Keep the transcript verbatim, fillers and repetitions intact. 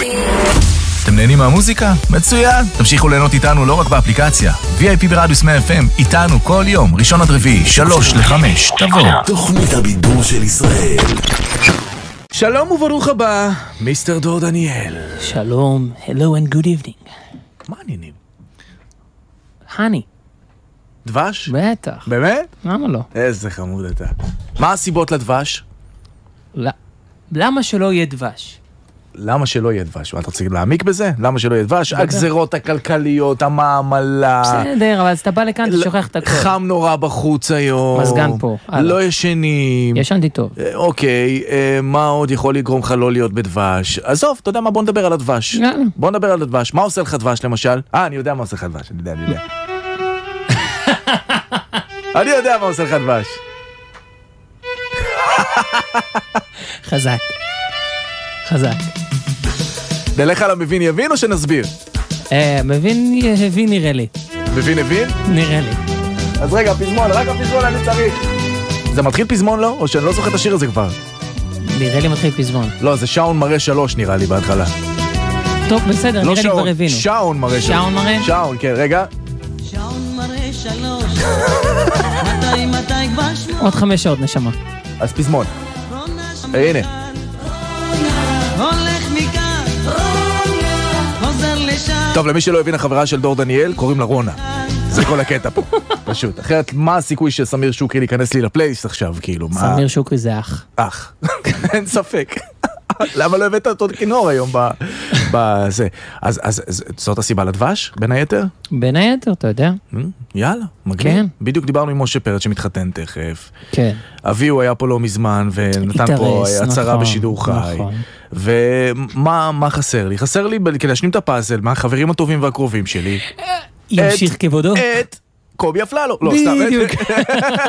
אתם נהנים מהמוזיקה? מצוין! תמשיכו ליהנות איתנו לא רק באפליקציה. וי איי פי ברדיוס מאה אף אם, איתנו כל יום, ראשון עד רביעי, שלוש לחמש, תבוא. תוכנית הבידור של ישראל. שלום וברוך הבא, מיסטר דור דניאל. שלום, hello and good evening. מה העניינים? הני. דבש? בטח. באמת? למה לא? איזה חמוד אתה. מה הסיבות לדבש? לא. למה שלא יהיה דבש? למה שלא יהיה דבש? מה, אתה רוצה להעמיק בזה? למה שלא יהיה דבש? הגזרות הכלכליות, המעמלה. בסדר, אבל אז אתה בא לכאן, אתה שוכח את הכל. חם נורא בחוץ היום. מזגן פה. לא ישנים. ישנתי טוב. אוקיי, מה עוד יכול לגרום לך לא להיות בדבש? עזוב, אתה יודע מה? בוא נדבר על הדבש. בוא נדבר על הדבש. מה עושה לך דבש למשל? אה, אני יודע מה עושה לך דבש. אני יודע, אני יודע. אני יודע מה עושה לך דבש. חזק. חזק. נלך על המבין יבין או שנסביר? אה, מבין, הבין נראה לי. מבין הבין? נראה לי. אז רגע, פזמון, רק הפזמון אני צריך. זה מתחיל פזמון לא? או שאני לא זוכר את השיר הזה כבר? נראה לי מתחיל פזמון. לא, זה שעון מראה שלוש נראה לי בהתחלה. טוב, בסדר, נראה לי כבר הבינו. שעון מראה שלוש. שעון מראה? שעון, כן, רגע. שעון מראה שלוש. מתי, מתי כבר שמונה. עוד חמש שעות נשמה. אז פזמון. הנה. הולך מכאן, חוזר לשם. טוב, למי שלא הבין, החברה של דור דניאל קוראים לה רונה. זה כל הקטע פה, פשוט. אחרת, מה הסיכוי שסמיר שוקרי להיכנס לי לפלייסט עכשיו, כאילו? סמיר שוקרי זה אח. אח, אין ספק. למה לא הבאת אותו כינור היום בזה? אז זאת הסיבה לדבש, בין היתר? בין היתר, אתה יודע. יאללה, מגניב. בדיוק דיברנו עם משה פרץ שמתחתן תכף. כן. אבי הוא היה פה לא מזמן, ונתן פה הצהרה בשידור חי. ומה חסר לי? חסר לי כדי להשלים את הפאזל, מהחברים הטובים והקרובים שלי. ימשיך כבודו. את קובי אפללו. לא, סתם. בדיוק.